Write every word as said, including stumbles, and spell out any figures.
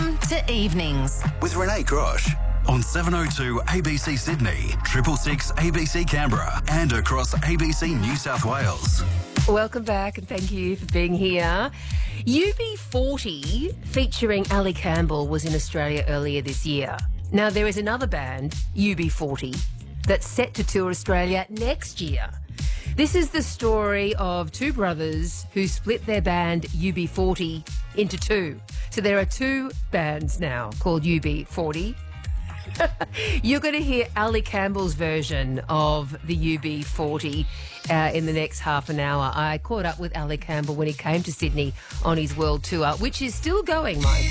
Welcome to Evenings with Renee Grosh on seven oh two A B C Sydney, triple six A B C Canberra and across A B C New South Wales. Welcome back and thank you for being here. U B forty featuring Ali Campbell was in Australia earlier this year. Now there is another band, U B forty, that's set to tour Australia next year. This is the story of two brothers who split their band U B forty into two. So there are two bands now called U B forty. You're going to hear Ali Campbell's version of the U B forty uh, in the next half an hour. I caught up with Ali Campbell when he came to Sydney on his world tour, which is still going, mind